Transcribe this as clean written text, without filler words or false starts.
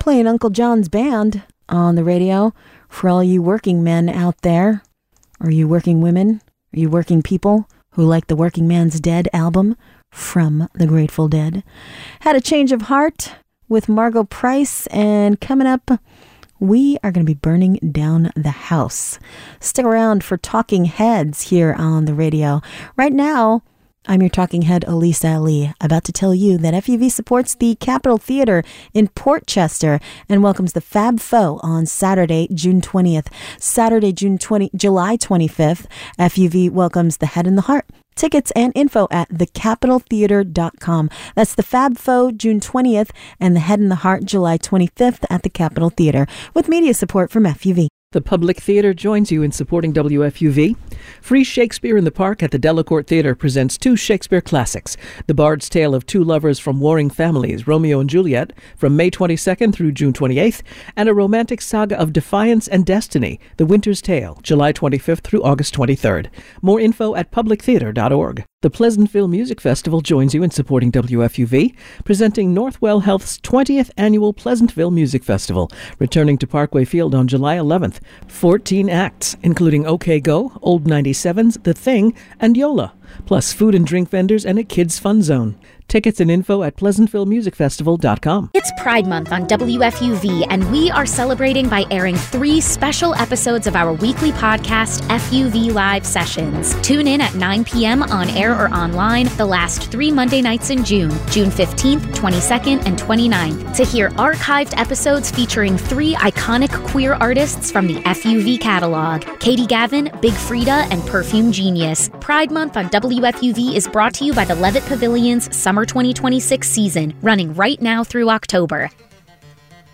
playing Uncle John's Band on the radio for all you working men out there, or you working women, or you working people who like the Working Man's Dead album from the Grateful Dead. Had a change of heart with Margo Price, and coming up, we are going to be burning down the house. Stick around for Talking Heads here on the radio. Right now, I'm your talking head, Elise Ali, about to tell you that FUV supports the Capitol Theater in Port Chester and welcomes the Fab Four on Saturday, June 20th. Saturday, July 25th, FUV welcomes the Head and the Heart. Tickets and info at thecapitoltheater.com. That's the Fab Four, June 20th, and the Head and the Heart, July 25th at the Capitol Theater, with media support from FUV. The Public Theater joins you in supporting WFUV. Free Shakespeare in the Park at the Delacorte Theater presents two Shakespeare classics. The Bard's Tale of Two Lovers from Warring Families, Romeo and Juliet, from May 22nd through June 28th, and a romantic saga of defiance and destiny, The Winter's Tale, July 25th through August 23rd. More info at publictheater.org. The Pleasantville Music Festival joins you in supporting WFUV, presenting Northwell Health's 20th Annual Pleasantville Music Festival, returning to Parkway Field on July 11th. 14 acts, including OK Go, Old 97s, The Thing, and Yola, plus food and drink vendors and a kids' fun zone. Tickets and info at PleasantvilleMusicFestival.com. It's Pride Month on WFUV, and we are celebrating by airing 3 special episodes of our weekly podcast, FUV Live Sessions. Tune in at 9 p.m. on air or online the last 3 Monday nights in June 15th, 22nd, and 29th, to hear archived episodes featuring 3 iconic queer artists from the FUV catalog, Katie Gavin, Big Frida, and Perfume Genius. Pride Month on WFUV is brought to you by the Levitt Pavilion's Summer 2026 season, running right now through October.